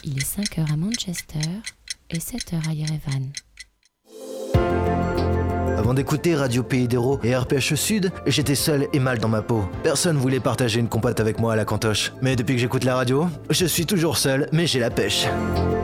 Il est 5h à Manchester et 7h à Yerevan. Avant d'écouter Radio Pays d'Héros et RPHE Sud, j'étais seul et mal dans ma peau. Personne voulait partager une compote avec moi à la cantoche. Mais depuis que j'écoute la radio, je suis toujours seul, mais j'ai la pêche.